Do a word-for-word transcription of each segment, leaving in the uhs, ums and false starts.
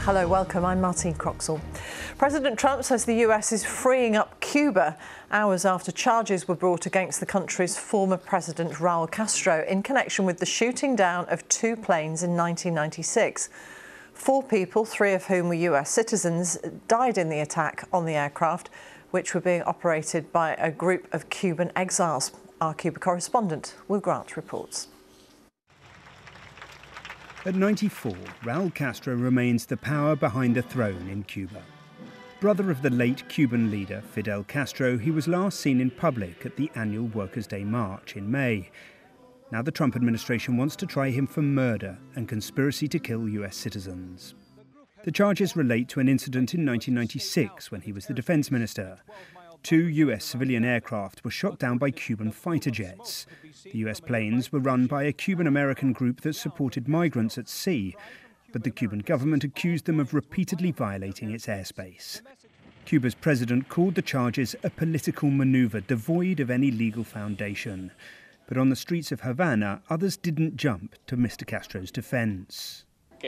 Hello, welcome. I'm Martine Croxall. President Trump says the U S is freeing up Cuba hours after charges were brought against the country's former president Raul Castro in connection with the shooting down of two planes in nineteen ninety-six. Four people, three of whom were U S citizens, died in the attack on the aircraft, which were being operated by a group of Cuban exiles. Our Cuba correspondent, Will Grant, reports. At ninety-four, Raul Castro remains the power behind the throne in Cuba. Brother of the late Cuban leader Fidel Castro, he was last seen in public at the annual Workers' Day March in May. Now the Trump administration wants to try him for murder and conspiracy to kill U S citizens. The charges relate to an incident in nineteen ninety-six when he was the defense minister. Two U S civilian aircraft were shot down by Cuban fighter jets. The U S planes were run by a Cuban-American group that supported migrants at sea, but the Cuban government accused them of repeatedly violating its airspace. Cuba's president called the charges a political maneuver devoid of any legal foundation. But on the streets of Havana, others didn't jump to Mister Castro's defense.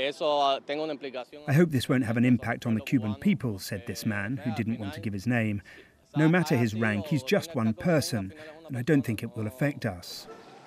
I hope this won't have an impact on the Cuban people, said this man, who didn't want to give his name. No matter his rank, he's just one person, and I don't think it will affect us.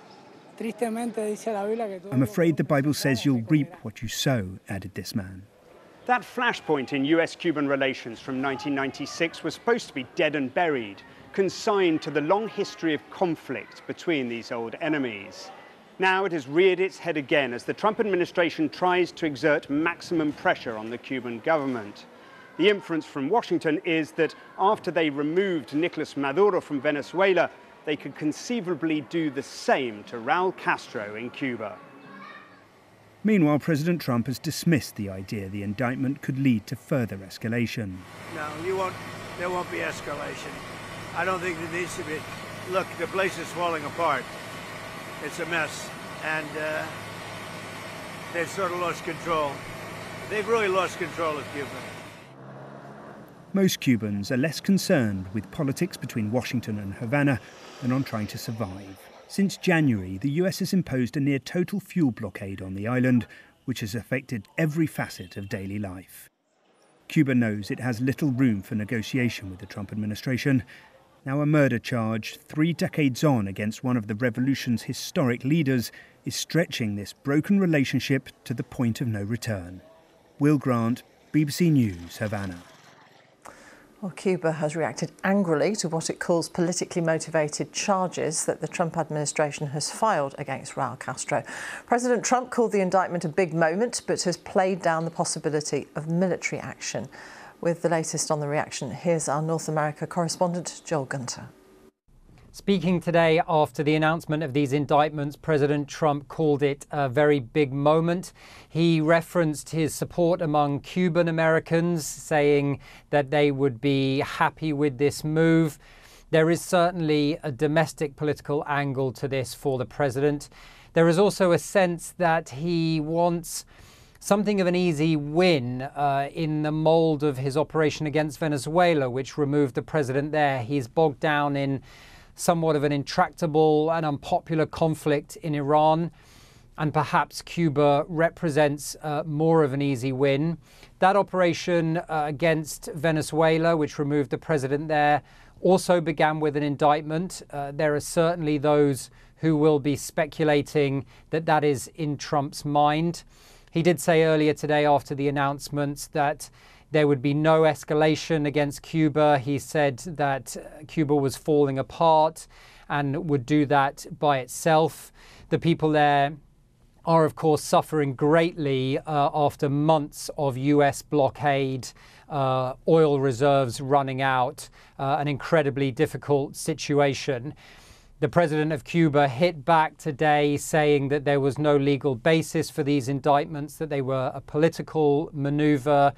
I'm afraid the Bible says you'll reap what you sow, added this man. That flashpoint in U S-Cuban relations from nineteen ninety-six was supposed to be dead and buried, consigned to the long history of conflict between these old enemies. Now it has reared its head again as the Trump administration tries to exert maximum pressure on the Cuban government. The inference from Washington is that after they removed Nicolás Maduro from Venezuela, they could conceivably do the same to Raul Castro in Cuba. Meanwhile, President Trump has dismissed the idea the indictment could lead to further escalation. No, you won't, there won't be escalation. I don't think there needs to be. Look, the place is falling apart. It's a mess, and uh, they've sort of lost control. They've really lost control of Cuba. Most Cubans are less concerned with politics between Washington and Havana than on trying to survive. Since January, the U S has imposed a near-total fuel blockade on the island, which has affected every facet of daily life. Cuba knows it has little room for negotiation with the Trump administration. Now a murder charge, three decades on against one of the revolution's historic leaders, is stretching this broken relationship to the point of no return. Will Grant, B B C News, Havana. Well, Cuba has reacted angrily to what it calls politically motivated charges that the Trump administration has filed against Raul Castro. President Trump called the indictment a big moment, but has played down the possibility of military action. With the latest on the reaction, here's our North America correspondent, Joel Gunter. Speaking today after the announcement of these indictments, President Trump called it a very big moment. He referenced his support among Cuban Americans, saying that they would be happy with this move. There is certainly a domestic political angle to this for the president. There is also a sense that he wants something of an easy win uh, in the mold of his operation against Venezuela, which removed the president there. He's bogged down in somewhat of an intractable and unpopular conflict in Iran, and perhaps Cuba represents uh, more of an easy win. That operation uh, against Venezuela, which removed the president there, also began with an indictment. Uh, there are certainly those who will be speculating that that is in Trump's mind. He did say earlier today after the announcements that there would be no escalation against Cuba. He said that Cuba was falling apart and would do that by itself. The people there are, of course, suffering greatly uh, after months of U S blockade, uh, oil reserves running out, uh, an incredibly difficult situation. The president of Cuba hit back today, saying that there was no legal basis for these indictments, that they were a political maneuver.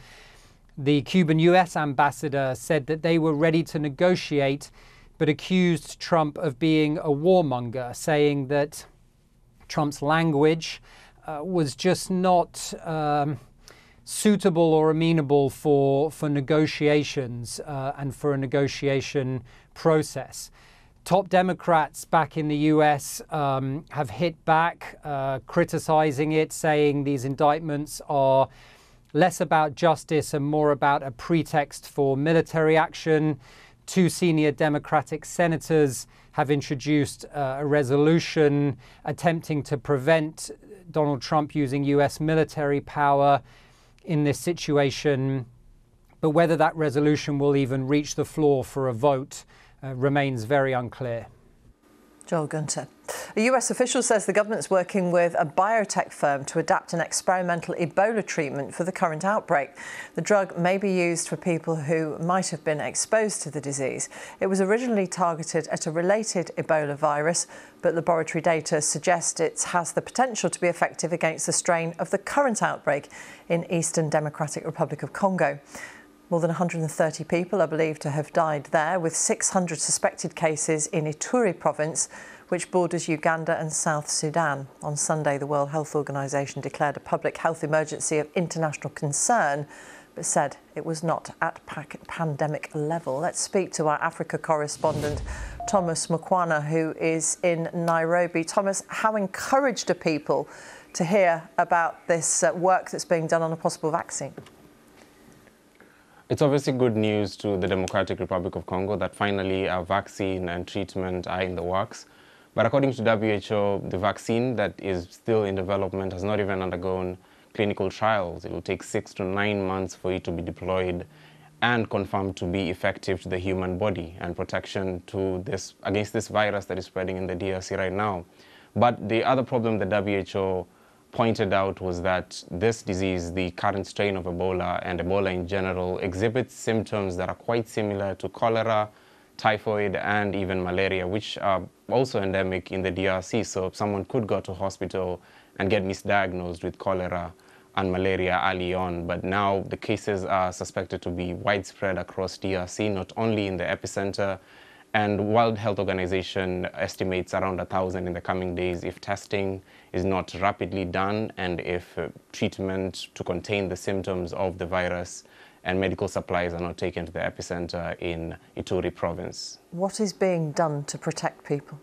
The Cuban U S ambassador said that they were ready to negotiate, but accused Trump of being a warmonger, saying that Trump's language uh, was just not um, suitable or amenable for, for negotiations uh, and for a negotiation process. Top Democrats back in the U S um, have hit back, uh, criticizing it, saying these indictments are less about justice and more about a pretext for military action. Two senior Democratic senators have introduced uh, a resolution attempting to prevent Donald Trump using U S military power in this situation. But whether that resolution will even reach the floor for a vote uh, remains very unclear. Joel Gunter. A U S official says the government's working with a biotech firm to adapt an experimental Ebola treatment for the current outbreak. The drug may be used for people who might have been exposed to the disease. It was originally targeted at a related Ebola virus, but laboratory data suggest it has the potential to be effective against the strain of the current outbreak in Eastern Democratic Republic of Congo. More than one hundred thirty people are believed to have died there, with six hundred suspected cases in Ituri province, which borders Uganda and South Sudan. On Sunday, the World Health Organization declared a public health emergency of international concern, but said it was not at pandemic level. Let's speak to our Africa correspondent, Thomas Mukwana, who is in Nairobi. Thomas, how encouraged are people to hear about this uh, work that's being done on a possible vaccine? It's obviously good news to the Democratic Republic of Congo that finally a vaccine and treatment are in the works. But according to W H O, the vaccine that is still in development has not even undergone clinical trials. It will take six to nine months for it to be deployed and confirmed to be effective to the human body and protection to this against this virus that is spreading in the D R C right now. But the other problem the W H O pointed out was that this disease, the current strain of Ebola and Ebola in general, exhibits symptoms that are quite similar to cholera, typhoid, and even malaria, which are also endemic in the D R C. So someone could go to hospital and get misdiagnosed with cholera and malaria early on. But now the cases are suspected to be widespread across D R C, not only in the epicenter. And World Health Organization estimates around a thousand in the coming days if testing is not rapidly done and if uh, treatment to contain the symptoms of the virus and medical supplies are not taken to the epicenter in Ituri province. What is being done to protect people?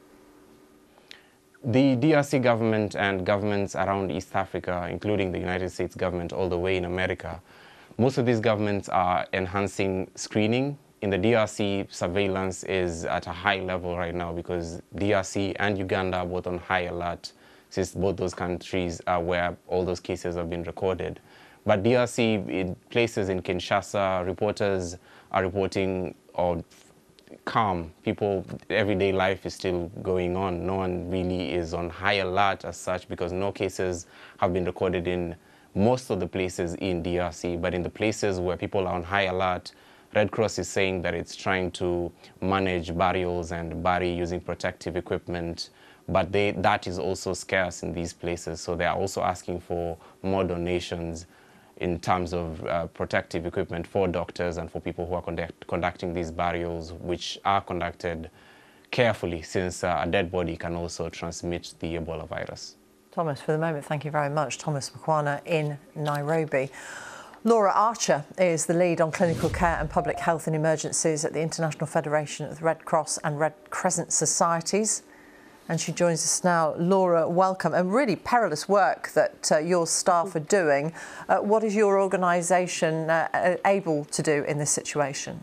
The D R C government and governments around East Africa, including the United States government all the way in America, most of these governments are enhancing screening. In the D R C, surveillance is at a high level right now because D R C and Uganda are both on high alert since both those countries are where all those cases have been recorded. But D R C, in places in Kinshasa, reporters are reporting of calm. People, everyday life is still going on. No one really is on high alert as such because no cases have been recorded in most of the places in D R C. But in the places where people are on high alert, Red Cross is saying that it's trying to manage burials and bury using protective equipment, but they, that is also scarce in these places. So they are also asking for more donations in terms of uh, protective equipment for doctors and for people who are conduct, conducting these burials, which are conducted carefully since uh, a dead body can also transmit the Ebola virus. Thomas, for the moment, thank you very much. Thomas Mukwana in Nairobi. Laura Archer is the lead on clinical care and public health in emergencies at the International Federation of the Red Cross and Red Crescent Societies. And she joins us now. Laura, welcome. And really perilous work that uh, your staff are doing. Uh, what is your organisation uh, able to do in this situation?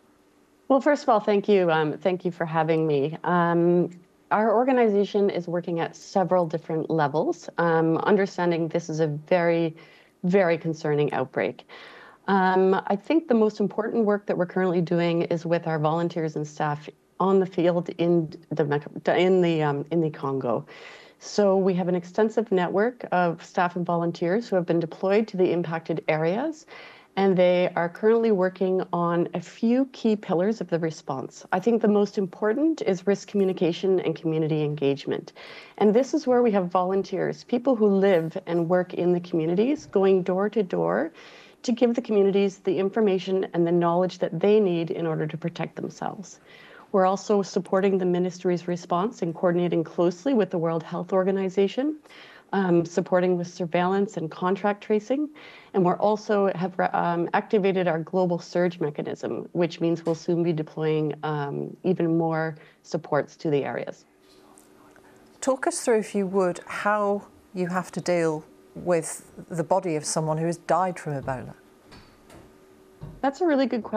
Well, first of all, thank you. Um, thank you for having me. Um, our organisation is working at several different levels, um, understanding this is a very very concerning outbreak. Um, I think the most important work that we're currently doing is with our volunteers and staff on the field in the in the um, in the Congo. So we have an extensive network of staff and volunteers who have been deployed to the impacted areas, and they are currently working on a few key pillars of the response. I think the most important is risk communication and community engagement. And this is where we have volunteers, people who live and work in the communities, going door to door to give the communities the information and the knowledge that they need in order to protect themselves. We're also supporting the ministry's response and coordinating closely with the World Health Organization, um, supporting with surveillance and contract tracing. And we're also have um, activated our global surge mechanism, which means we'll soon be deploying um, even more supports to the areas. Talk us through, if you would, how you have to deal with the body of someone who has died from Ebola? That's a really good question.